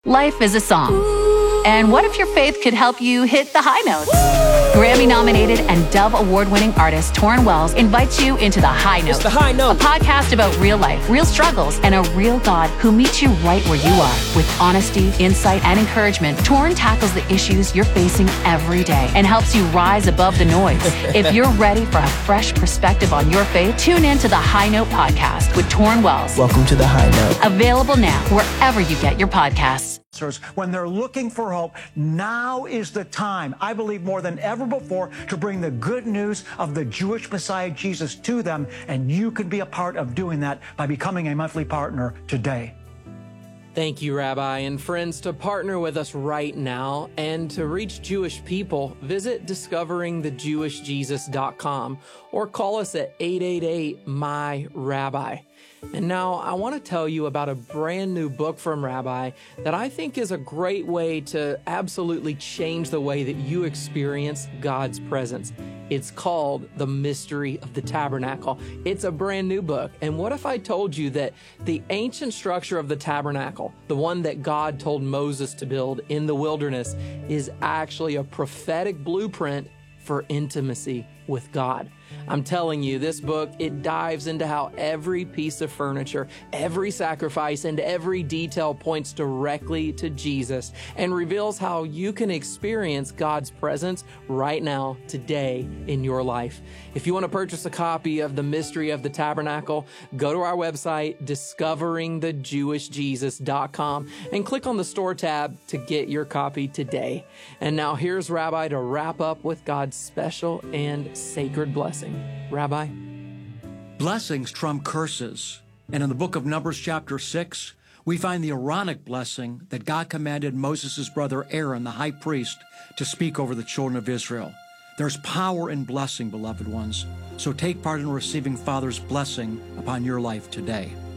Life is a song. And what if your faith could help you hit the high notes? Grammy-nominated and Dove Award-winning artist Torrin Wells invites you into The High Note. It's The High Note. A podcast about real life, real struggles, and a real God who meets you right where you are. With honesty, insight, and encouragement, Torrin tackles the issues you're facing every day and helps you rise above the noise. If you're ready for a fresh perspective on your faith, tune in to The High Note podcast with Torrin Wells. Welcome to The High Note. Available now wherever you get your podcasts. When they're looking for hope, now is the time, I believe more than ever before, to bring the good news of the Jewish Messiah Jesus to them, and you can be a part of doing that by becoming a monthly partner today. Thank you, Rabbi. And friends, to partner with us right now and to reach Jewish people, visit discoveringthejewishjesus.com or call us at 888-MY-RABBI. And now I want to tell you about a brand new book from Rabbi that I think is a great way to absolutely change the way that you experience God's presence. It's called The Mystery of the Tabernacle. It's a brand new book. And what if I told you that the ancient structure of the tabernacle, the one that God told Moses to build in the wilderness, is actually a prophetic blueprint for intimacy with God? I'm telling you, this book, it dives into how every piece of furniture, every sacrifice, and every detail points directly to Jesus and reveals how you can experience God's presence right now, today, in your life. If you want to purchase a copy of The Mystery of the Tabernacle, go to our website, discoveringthejewishjesus.com, and click on the store tab to get your copy today. And now here's Rabbi to wrap up with God's special and sacred blessing. Rabbi? Blessings trump curses. And in the book of Numbers chapter 6, we find the Aaronic blessing that God commanded Moses' brother Aaron, the high priest, to speak over the children of Israel. There's power in blessing, beloved ones. So take part in receiving Father's blessing upon your life today.